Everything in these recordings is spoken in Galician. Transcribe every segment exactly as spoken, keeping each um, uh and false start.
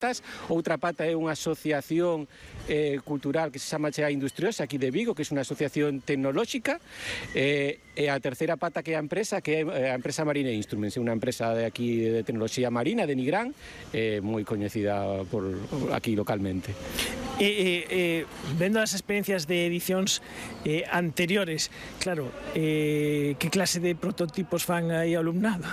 patas, outra pata é unha asociación eh, cultural que se chama Chea Industriosa aquí de Vigo, que é unha asociación tecnolóxica, eh, e a terceira pata que é a empresa, que é a empresa Marine Instruments, é unha empresa de aquí de tecnoloxía marina, de Nigrán, eh, moi coñecida por aquí localmente. E, eh, eh, vendo as experiencias de edicións eh, anteriores, claro, eh, que clase de prototipos fan aí ao alumnado?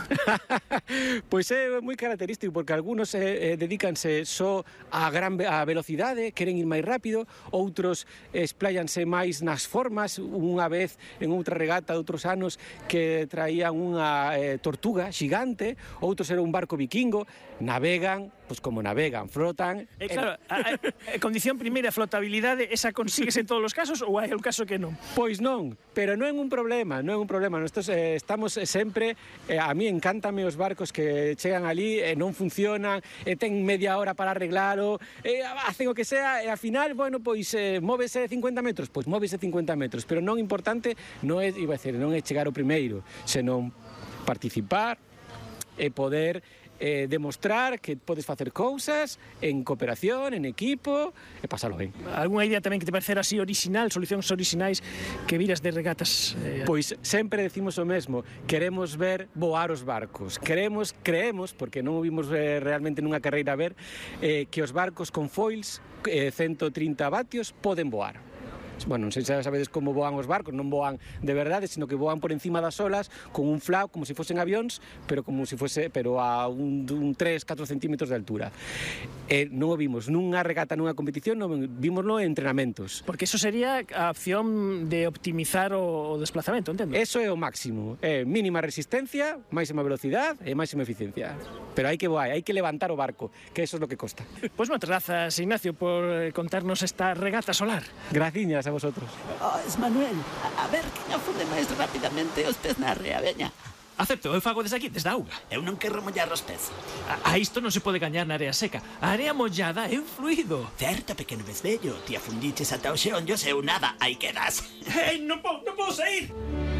Pois é moi característico, porque algunos eh, eh, dedícanse só a gran a velocidade, queren ir máis rápido, outros expláyanse máis nas formas. Unha vez en outra regata de outros anos que traían unha eh, tortuga xigante, outros era un barco vikingo, navegan, pois como navegan, flotan... E claro, a, a, a condición primeira, flotabilidade, esa consíguese en todos os casos ou hai un caso que non? Pois non, pero non é un problema, non é un problema. Nosotros eh, estamos sempre, eh, a mí encántame os barcos que chegan ali e non funcionan, e ten media hora para arreglalo, e hacen o que sea, e ao final, bueno, pois eh, móvese cincuenta metros, pois móvese cincuenta metros, pero non importante, non é, iba a decir, non é chegar o primeiro, senón participar e poder eh, demostrar que podes facer cousas en cooperación, en equipo, e pasalo ben. Alguna idea tamén que te parecer así original, solucións originais que viras de regatas? Eh... Pois sempre decimos o mesmo, queremos ver voar os barcos, queremos, creemos, porque non o vimos eh, realmente nunha carreira a ver, eh, que os barcos con foils, eh, ciento trinta vatios, poden voar. Bueno, non sei se sabedes como voan os barcos, non voan de verdade, sino que voan por encima das olas con un flap como se fosen avións, pero como se fose, pero a un, un tres, catro centímetros de altura. E non o vimos nunha regata, nunha competición, non vimoslo en entrenamentos. Porque eso sería a opción de optimizar o, o desplazamento, entendo? Eso é o máximo, é mínima resistencia, máxima velocidade e máxima eficiencia. Pero hai que voar, hai que levantar o barco, que eso é o que costa. Pois moitas grazas, Ignacio, por contarnos esta regata solar. Graciñas a vosotros. Oh, es Manuel, a, a ver quen afunde máis rapidamente os pés na rea, veña. Acepto, eu fago desde aquí, desde a auga. Eu non quero mollar os pés. A, a isto non se pode gañar na area seca. A area mollada é un fluido. Certo, pequeno besvello, ti afundiches ata o xeonllos e eu nada, aí quedas. Ei, non podo, non podo sair.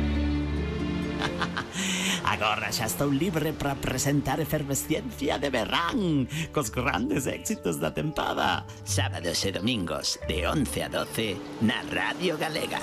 Agora xa estou libre para presentar Efervesciencia de verán cos grandes éxitos da tempada. Sábados e domingos de once a doce na Radio Galega.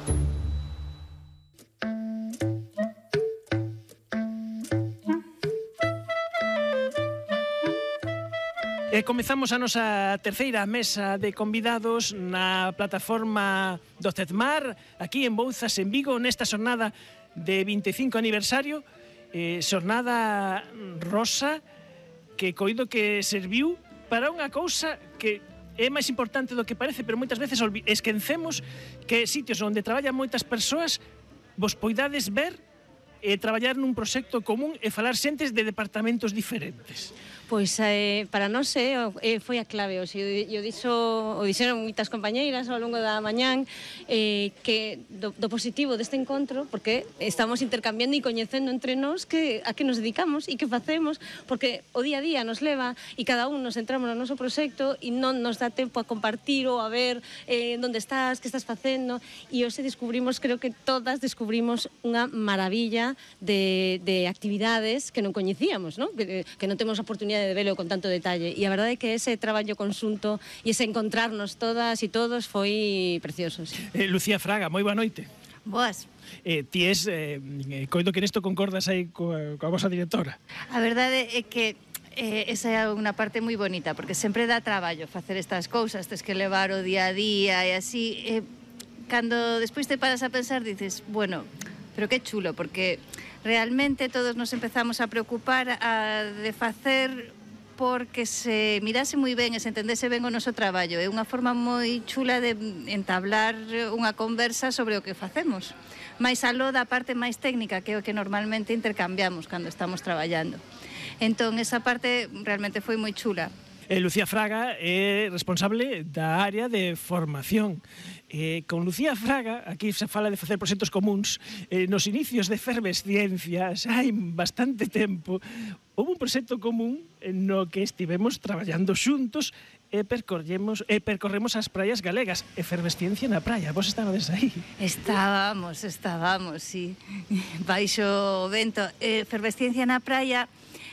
E comezamos a nosa terceira mesa de convidados na plataforma do CEDMAR, aquí en Bouzas, en Vigo, nesta xornada de vinte e cinco aniversario, eh, xornada rosa que coido que serviu para unha cousa que é máis importante do que parece, pero moitas veces esquecemos que sitios onde traballan moitas persoas vos poidades ver e traballar nun proxecto común e falar xentes de departamentos diferentes. Pois eh, para nós eh, foi a clave, o, sea, eu dixo, o dixeron moitas compañeiras ao longo da mañán eh, que do, do positivo deste encontro, porque estamos intercambiando e coñecendo entre nós que, a que nos dedicamos e que facemos, porque o día a día nos leva e cada un nos entramos no noso proxecto e non nos dá tempo a compartir ou a ver eh, onde estás, que estás facendo, e hoxe descubrimos, creo que todas descubrimos unha maravilla de, de actividades que non coñecíamos, ¿no? Que, que non temos a oportunidade de velo con tanto detalle, e a verdade é que ese traballo conxunto e ese encontrarnos todas e todos foi precioso. Sí. Eh, Lucía Fraga, moi boa noite. Boas. Eh, ti es, eh, coido que nesto concordas aí coa, coa vosa directora. A verdade é que eh, esa é unha parte moi bonita, porque sempre dá traballo facer estas cousas, tes que levar o día a día e así. Eh, cando despois te paras a pensar, dices, bueno, pero que chulo, porque realmente todos nos empezamos a preocupar a, de facer porque se mirase moi ben e se entendese ben o noso traballo. É unha forma moi chula de entablar unha conversa sobre o que facemos. Mais aló da parte máis técnica, que é o que normalmente intercambiamos cando estamos traballando. Entón, esa parte realmente foi moi chula. Eh, Lucía Fraga é responsable da área de formación. Eh, con Lucía Fraga, aquí se fala de facer proxectos comuns, eh, nos inicios de Efervesciencia, xa hai bastante tempo, houve un proxecto común no que estivemos traballando xuntos e percorremos, e percorremos as praias galegas. Efervesciencia na praia, vos estabades aí? Estábamos, estábamos, sí. Baixo o vento. Efervesciencia na praia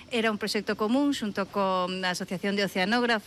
era un proxecto común xunto con a Asociación de Oceanógrafos